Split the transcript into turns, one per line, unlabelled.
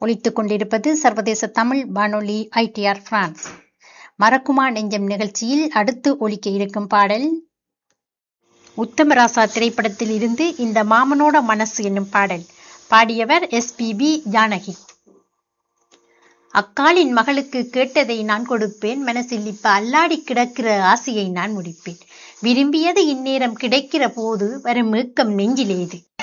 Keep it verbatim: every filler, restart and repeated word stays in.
ஒலித்துக் கொண்டிருப்பது சர்வதேச தமிழ் வானொலி ஐ டி ஆர் பிரான்ஸ். மறக்குமா நெஞ்சம் நிகழ்ச்சியில் அடுத்து ஒலிக்க இருக்கும் பாடல் உத்தமராசா திரைப்படத்தில் இருந்து இந்த மாமனோட மனசு என்னும் பாடல். பாடியவர் எஸ் பி பி ஜானகி. அக்காலின் மகளுக்கு கேட்டதை நான் கொடுப்பேன், மனசில் இப்ப அல்லாடி கிடக்கிற ஆசையை நான் முடிப்பேன், விரும்பியது இந்நேரம் கிடைக்கிற போது வரும் ஏக்கம் நெஞ்சிலேது.